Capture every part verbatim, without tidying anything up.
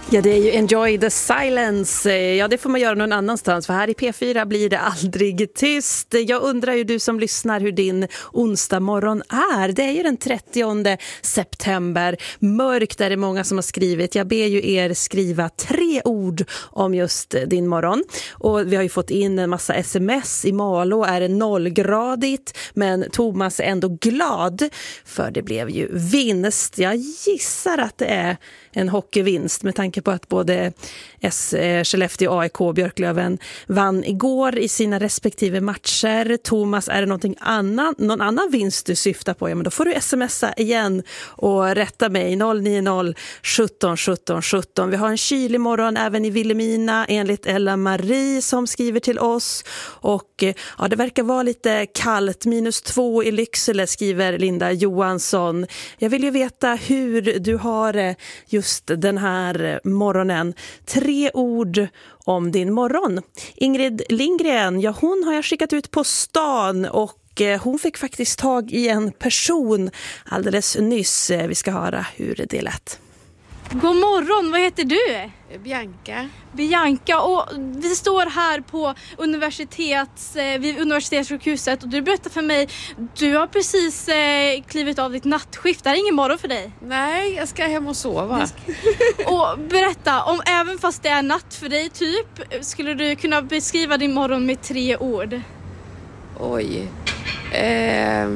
Ja, det är ju Enjoy the Silence. Ja, det får man göra någon annanstans, för här i P fyra blir det aldrig tyst. Jag undrar ju, du som lyssnar, hur din onsdag morgon är. Det är ju den trettionde september. Mörkt är det många som har skrivit. Jag ber ju er skriva tre ord om just din morgon. Och vi har ju fått in en massa sms. I Malå är det nollgradigt, men Thomas är ändå glad, för det blev ju vinst. Jag gissar att det är en hockeyvinst med tanke på att både S, eh, Skellefteå, A I K och Björklöven vann igår i sina respektive matcher. Thomas, är det någonting annan, någon annan vinst du syftar på? Ja, men då får du smsa igen och rätta mig. noll nio noll sjutton sjutton sjutton. Vi har en kylig morgon även i Vilhelmina enligt Ella Marie som skriver till oss. Och ja, det verkar vara lite kallt. minus två i Lycksele, skriver Linda Johansson. Jag vill ju veta hur du har det just den här morgonen. Tre ord om din morgon. Ingrid Lindgren, ja, hon har jag skickat ut på stan och hon fick faktiskt tag i en person alldeles nyss. Vi ska höra hur det lät. God morgon, vad heter du? Bianca. Bianca, och vi står här på universitets, vid universitetssjukhuset och du berättar för mig, du har precis eh, klivit av ditt nattskift. Det är ingen morgon för dig. Nej, jag ska hem och sova. Och berätta, om även fast det är natt för dig typ, skulle du kunna beskriva din morgon med tre ord? Oj. Eh,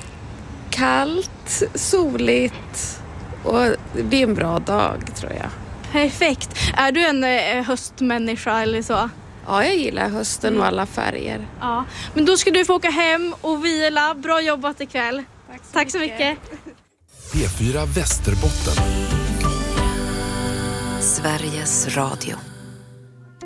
kallt, soligt och det blir en bra dag, tror jag. Perfekt. Är du en eh, höstmänniska eller så? Ja, jag gillar hösten och alla färger. Ja, men då ska du få åka hem och vila. Bra jobbat ikväll. Tack så, Tack så mycket. mycket. P fyra Västerbotten. Sveriges Radio.